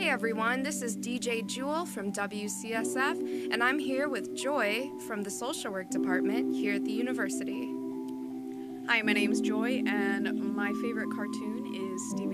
everyone, this is DJ Jewel from WCSF, and I'm here with Joy from the Social Work Department here at the university. Hi, my name's Joy, and my favorite cartoon is Steven